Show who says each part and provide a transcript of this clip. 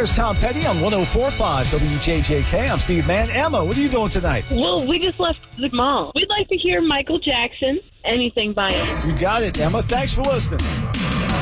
Speaker 1: There's Tom Petty on 104.5 WJJK. I'm Steve Mann. Emma, what are you doing tonight?
Speaker 2: Well, we just left the mall. We'd like to hear Michael Jackson, anything by him.
Speaker 1: You got it, Emma. Thanks for listening.